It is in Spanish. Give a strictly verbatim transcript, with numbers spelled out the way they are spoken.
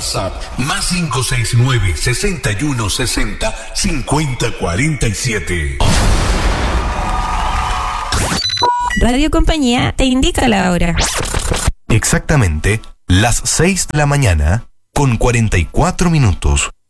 WhatsApp más cinco seis nueve, seis uno seis cero, cinco cero cuatro siete. Radio Compañía te indica la hora. Exactamente las seis de la mañana con cuarenta y cuatro minutos.